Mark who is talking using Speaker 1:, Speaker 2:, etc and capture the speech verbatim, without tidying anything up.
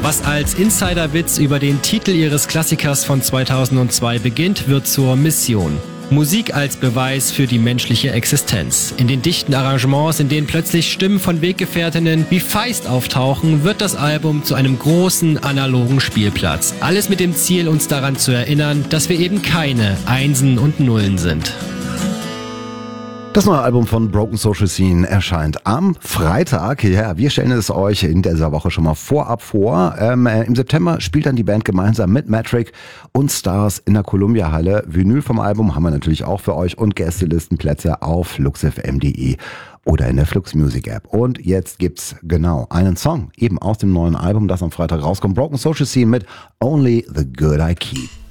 Speaker 1: Was als Insiderwitz über den Titel ihres Klassikers von zweitausendzwei beginnt, wird zur Mission. Musik als Beweis für die menschliche Existenz. In den dichten Arrangements, in denen plötzlich Stimmen von Weggefährtinnen wie Feist auftauchen, wird das Album zu einem großen analogen Spielplatz. Alles mit dem Ziel, uns daran zu erinnern, dass wir eben keine Einsen und Nullen sind.
Speaker 2: Das neue Album von Broken Social Scene erscheint am Freitag. Ja, wir stellen es euch in dieser Woche schon mal vorab vor. Ähm, äh, Im September spielt dann die Band gemeinsam mit Metric und Stars in der Columbia Halle. Vinyl vom Album haben wir natürlich auch für euch und Gästelistenplätze auf flux f m punkt d e oder in der Flux Music App. Und jetzt gibt's genau einen Song eben aus dem neuen Album, das am Freitag rauskommt. Broken Social Scene mit Only the Good I Keep.